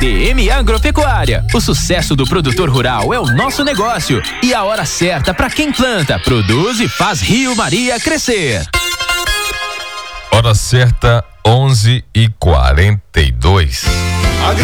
DM Agropecuária. O sucesso do produtor rural é o nosso negócio e a hora certa para quem planta, produz e faz Rio Maria crescer. Hora certa, 11h42.